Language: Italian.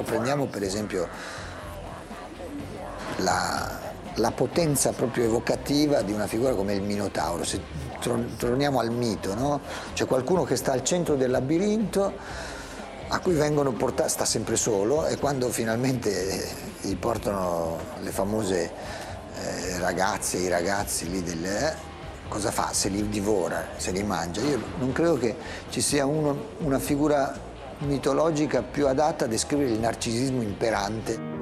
prendiamo per esempio la potenza proprio evocativa di una figura come il Minotauro, se torniamo al mito, no? C'è qualcuno che sta al centro del labirinto, a cui vengono portati, sta sempre solo, e quando finalmente gli portano le famose ragazze, i ragazzi lì cosa fa? Se li divora, se li mangia. Io non credo che ci sia una figura mitologica più adatta a descrivere il narcisismo imperante.